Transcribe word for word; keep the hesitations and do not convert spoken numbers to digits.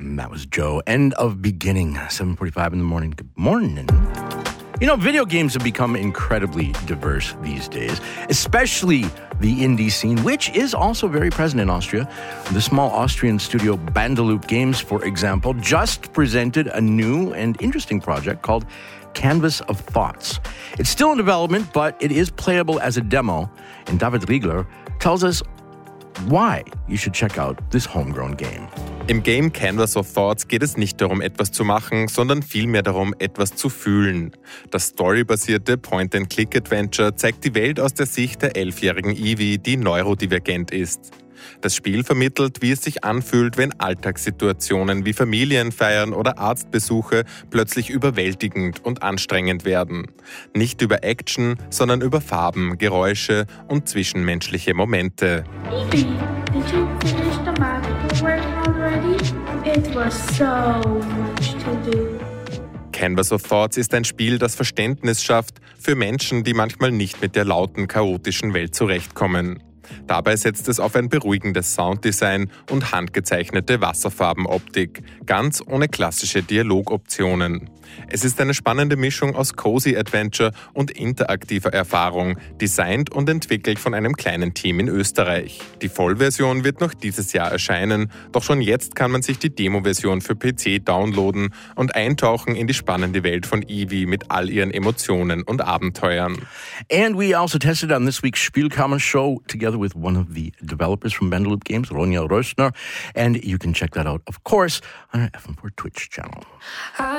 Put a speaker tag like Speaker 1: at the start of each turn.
Speaker 1: That was Joe. End of beginning. seven forty-five in the morning. Good morning. You know, video games have become incredibly diverse these days, especially the indie scene, which is also very present in Austria. The small Austrian studio Bandaloop Games, for example, just presented a new and interesting project called Canvas of Thoughts. It's still in development, but it is playable as a demo, and David Riegler tells us why you should check out this homegrown game.
Speaker 2: Im Game Canvas of Thoughts geht es nicht darum, etwas zu machen, sondern vielmehr darum, etwas zu fühlen. Das storybasierte Point-and-Click-Adventure zeigt die Welt aus der Sicht der elfjährigen Ivy, die neurodivergent ist. Das Spiel vermittelt, wie es sich anfühlt, wenn Alltagssituationen wie Familienfeiern oder Arztbesuche plötzlich überwältigend und anstrengend werden. Nicht über Action, sondern über Farben, Geräusche und zwischenmenschliche Momente.
Speaker 3: Evie, did you finish the math work already? It was so much to do.
Speaker 2: Canvas of Thoughts ist ein Spiel, das Verständnis schafft für Menschen, die manchmal nicht mit der lauten, chaotischen Welt zurechtkommen. Dabei setzt es auf ein beruhigendes Sounddesign und handgezeichnete Wasserfarbenoptik, ganz ohne klassische Dialogoptionen. Es ist eine spannende Mischung aus Cozy Adventure und interaktiver Erfahrung, designt und entwickelt von einem kleinen Team in Österreich. Die Vollversion wird noch dieses Jahr erscheinen, doch schon jetzt kann man sich die Demo-Version für P C downloaden und eintauchen in die spannende Welt von Ivy mit all ihren Emotionen und Abenteuern.
Speaker 1: And we also tested on this week's Spielkammer show together with one of the developers from Bandaloop Games, Ronja Röstner, and you can check that out, of course, on our F M four Twitch channel.